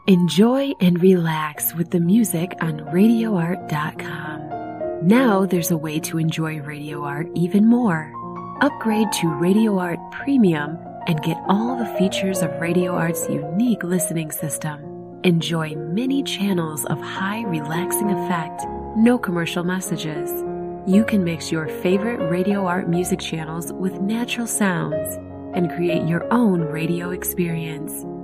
Enjoy and relax with the music on RadioArt.com. Now there's a way to enjoy Radio Art even more. Upgrade to Radio Art Premium and get all the features of Radio Art's unique listening system. Enjoy many channels of high relaxing effect, no commercial messages. You can mix your favorite Radio Art music channels with natural sounds and create your own radio experience.